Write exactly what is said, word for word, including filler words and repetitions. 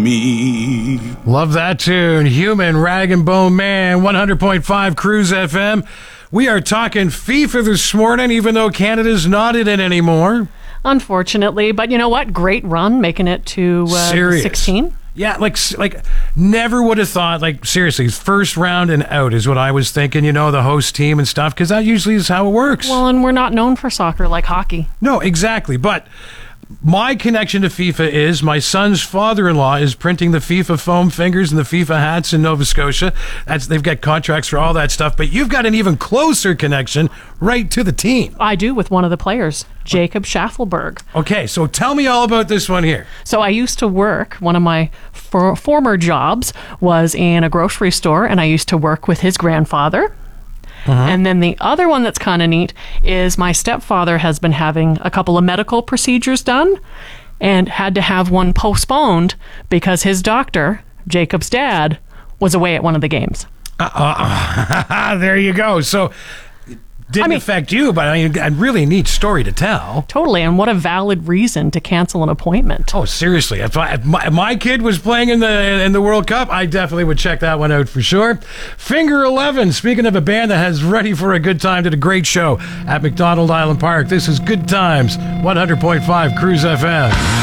me. Love that tune. Human, Rag and Bone Man, one hundred point five Cruise F M. We are talking FIFA this morning, even though Canada's not in it anymore. Unfortunately, but you know what? Great run, making it to uh, sixteen. Yeah, like, like never would have thought, like, seriously, first round and out is what I was thinking, you know, the host team and stuff, because that usually is how it works. Well, and we're not known for soccer like hockey. No, exactly, but my connection to FIFA is my son's father-in-law is printing the FIFA foam fingers and the FIFA hats in Nova Scotia. That's, they've got contracts for all that stuff, but you've got an even closer connection right to the team. I do, with one of the players, Jacob Schaffelberg. Okay, so tell me all about this one here. So I used to work, one of my for, former jobs was in a grocery store, and I used to work with his grandfather. Uh-huh. And then the other one that's kind of neat is my stepfather has been having a couple of medical procedures done and had to have one postponed because his doctor, Jacob's dad, was away at one of the games. Uh, there you go. So didn't I mean, affect you, but I mean, a really neat story to tell. Totally, and what a valid reason to cancel an appointment. Oh, seriously, if, I, if, my, if my kid was playing in the in the World Cup, I definitely would check that one out for sure. Finger eleven, speaking of a band that has Ready for a Good Time, did a great show at McDonald Island Park. This is Good Times, one hundred point five Cruise F M.